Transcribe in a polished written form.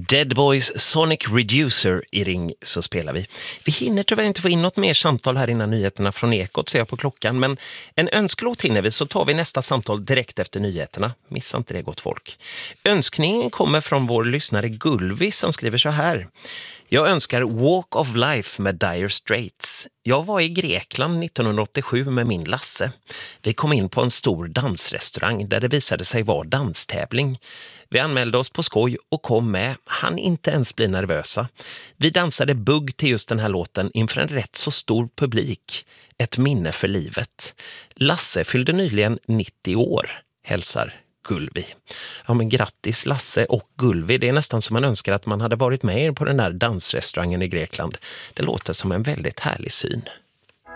Dead Boys Sonic Reducer i Ring så spelar vi. Vi hinner tyvärr inte få in något mer samtal här innan nyheterna från Ekot, ser jag på klockan. Men en önskelåt hinner vi, så tar vi nästa samtal direkt efter nyheterna. Missa inte det, gott folk. Önskningen kommer från vår lyssnare Gulvi som skriver så här. Jag önskar Walk of Life med Dire Straits. Jag var i Grekland 1987 med min Lasse. Vi kom in på en stor dansrestaurang där det visade sig vara danstävling. Vi anmälde oss på skoj och kom med. Han inte ens bli nervösa. Vi dansade bugg till just den här låten inför en rätt så stor publik. Ett minne för livet. Lasse fyllde nyligen 90 år. Hälsar Gulvi. Ja, men grattis Lasse och Gulvi. Det är nästan som man önskar att man hade varit med på den här dansrestaurangen i Grekland. Det låter som en väldigt härlig syn.